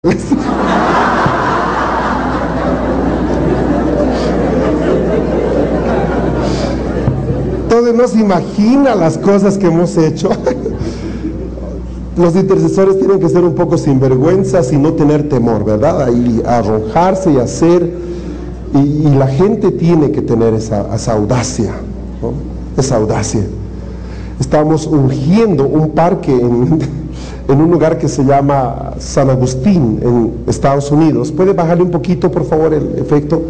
Entonces no se imagina las cosas que hemos hecho. Los intercesores tienen que ser un poco sinvergüenzas y no tener temor, ¿verdad? Y arrojarse y hacer, y la gente tiene que tener esa audacia, ¿no? Esa audacia. Estamos ungiendo un parque en un lugar que se llama San Agustín, en Estados Unidos. ¿Puede bajarle un poquito, por favor, el efecto?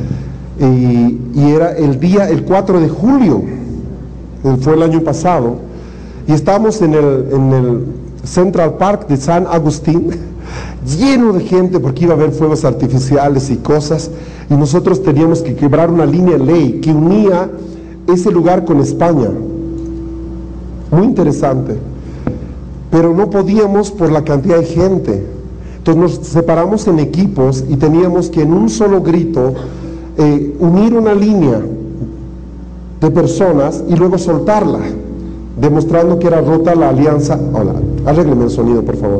Y era el 4 de julio, fue el año pasado, y estábamos en el Central Park de San Agustín, lleno de gente porque iba a haber fuegos artificiales y cosas, y nosotros teníamos que quebrar una línea de ley que unía ese lugar con España. Muy interesante, pero no podíamos por la cantidad de gente. Entonces nos separamos en equipos y teníamos que en un solo grito unir una línea de personas y luego soltarla, demostrando que era rota la alianza. Hola, arrégleme el sonido, por favor.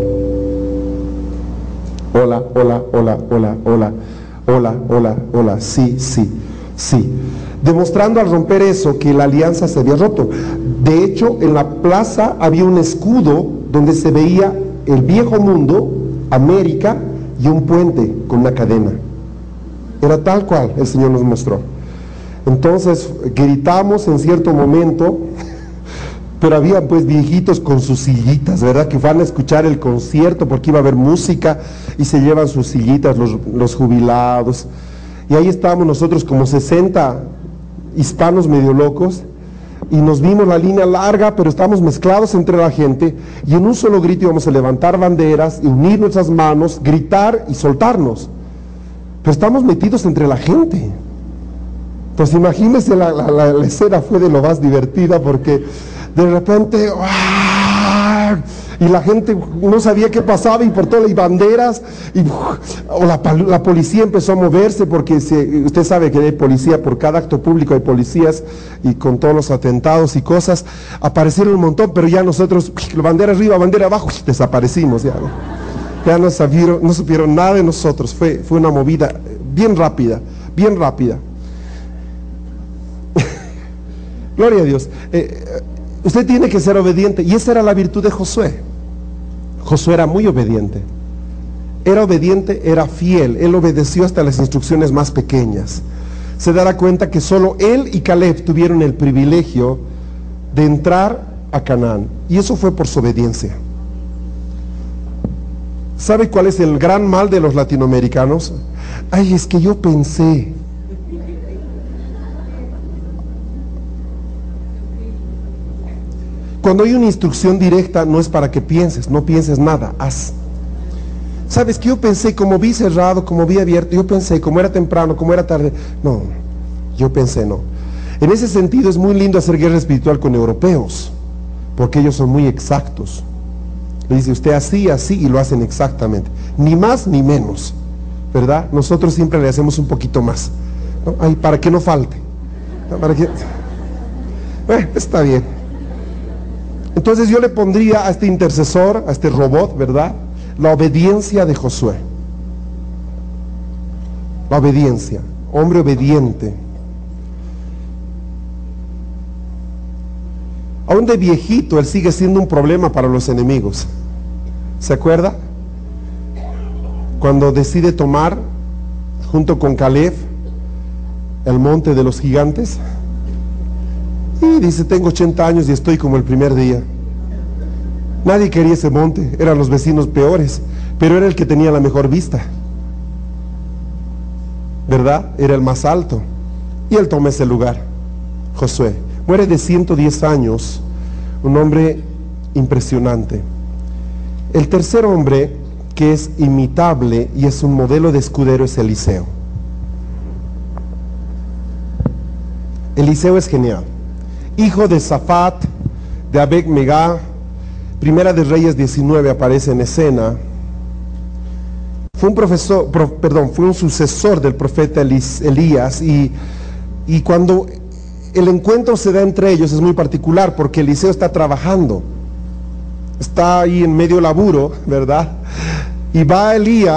Hola, hola, hola, hola, hola, hola, hola, hola, sí, sí, sí. Demostrando al romper eso que la alianza se había roto. De hecho, en la plaza había un escudo donde se veía el viejo mundo, América, y un puente con una cadena. Era tal cual el Señor nos mostró. Entonces gritamos en cierto momento, pero había pues viejitos con sus sillitas, ¿verdad? Que van a escuchar el concierto porque iba a haber música y se llevan sus sillitas los jubilados. Y ahí estábamos nosotros como 60 hispanos medio locos, y nos vimos la línea larga, pero estábamos mezclados entre la gente, y en un solo grito íbamos a levantar banderas y unir nuestras manos, gritar y soltarnos, pero estamos metidos entre la gente. Entonces imagínense, la escena fue de lo más divertida, porque de repente ¡ah! Y la gente no sabía qué pasaba, y por todas las banderas, y la policía empezó a moverse, porque usted sabe que hay policía, por cada acto público hay policías, y con todos los atentados y cosas, aparecieron un montón, pero ya nosotros, bandera arriba, bandera abajo, desaparecimos, ya no supieron nada de nosotros. Fue una movida bien rápida, bien rápida. Gloria a Dios. Usted tiene que ser obediente, y esa era la virtud de Josué. Josué era muy obediente, era fiel, él obedeció hasta las instrucciones más pequeñas. Se dará cuenta que solo él y Caleb tuvieron el privilegio de entrar a Canaán, y eso fue por su obediencia. ¿Sabe cuál es el gran mal de los latinoamericanos? Ay, es que yo pensé. Cuando hay una instrucción directa, no es para que pienses, no pienses nada, haz. ¿Sabes que yo pensé, como vi cerrado, como vi abierto, yo pensé, como era temprano, como era tarde? No, yo pensé no. En ese sentido es muy lindo hacer guerra espiritual con europeos, porque ellos son muy exactos. Le dice usted así, así, y lo hacen exactamente, ni más ni menos, ¿verdad? Nosotros siempre le hacemos un poquito más, ¿no? Ay, para que no falte, para que... está bien. Entonces yo le pondría a este intercesor, a este robot, ¿verdad?, la obediencia de Josué. La obediencia, hombre obediente. Aún de viejito, él sigue siendo un problema para los enemigos. ¿Se acuerda? Cuando decide tomar, junto con Caleb, el monte de los gigantes. Y dice, tengo 80 años y estoy como el primer día. Nadie quería ese monte, eran los vecinos peores, pero era el que tenía la mejor vista, ¿verdad? Era el más alto, y él toma ese lugar. Josué muere de 110 años, un hombre impresionante. El tercer hombre que es imitable y es un modelo de escudero es Eliseo. Eliseo es genial. Hijo de Safat, de Abed-Megá. Primera de Reyes 19 aparece en escena. Fue un sucesor del profeta Elías, y cuando el encuentro se da entre ellos es muy particular, porque Eliseo está trabajando, está ahí en medio laburo, ¿verdad? Y va Elías